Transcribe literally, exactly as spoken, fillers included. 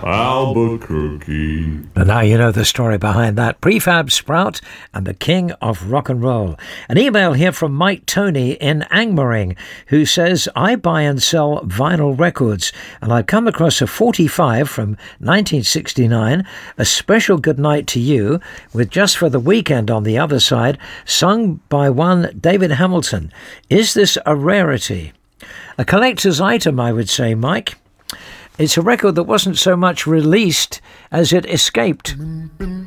Albuquerque. And now you know the story behind that. Prefab Sprout and the king of rock and roll. An email here from Mike Tony in Angmering, who says, I buy and sell vinyl records, and I've come across a forty-five from nineteen sixty-nine, A Special Goodnight to You, with Just for the Weekend on the other side, sung by one David Hamilton. Is this a rarity? A collector's item, I would say, Mike. It's a record that wasn't so much released as it escaped.